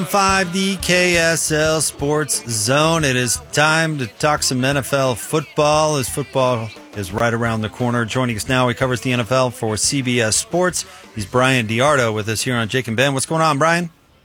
5 the KSL Sports Zone. It is time to talk some NFL football as football is right around the corner. Joining us now, he covers the NFL for CBS Sports. He's Brian Diardo with us here on Jake and Ben. What's going on, Brian?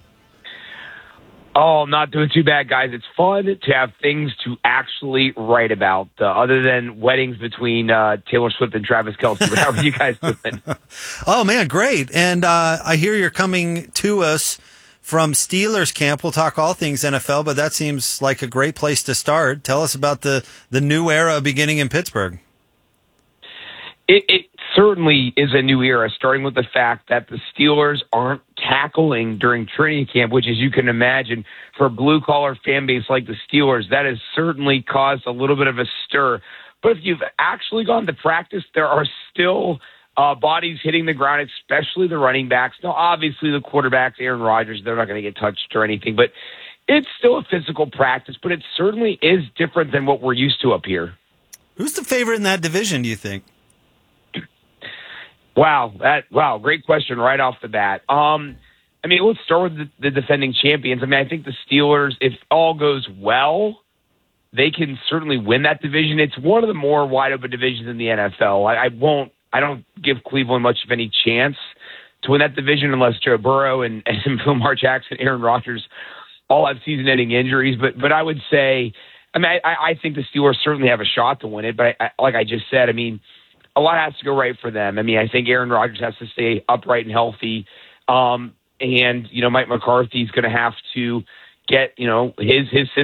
Oh, I'm not doing too bad, guys. It's fun to have things to actually write about, other than weddings between Taylor Swift and Travis Kelce. How are you guys doing? Oh, man, great. And I hear you're coming to us from Steelers camp. We'll talk all things NFL, but that seems like a great place to start. Tell us about the new era beginning in Pittsburgh. It certainly is a new era, starting with the fact that the Steelers aren't tackling during training camp, which, as you can imagine, for a blue-collar fan base like the Steelers, that has certainly caused a little bit of a stir. But if you've actually gone to practice, there are still bodies hitting the ground, especially the running backs. Now, obviously, the quarterbacks, Aaron Rodgers, they're not going to get touched or anything, but it's still a physical practice, but it certainly is different than what we're used to up here. Who's the favorite in that division, do you think? Wow, great question right off the bat. Let's start with the defending champions. I think the Steelers, if all goes well, they can certainly win that division. It's one of the more wide open divisions in the NFL. I don't give Cleveland much of any chance to win that division unless Joe Burrow and Lamar Jackson, Aaron Rodgers all have season-ending injuries. But I would say, I think the Steelers certainly have a shot to win it. But like I just said, a lot has to go right for them. I think Aaron Rodgers has to stay upright and healthy. And Mike McCarthy's going to have to get, his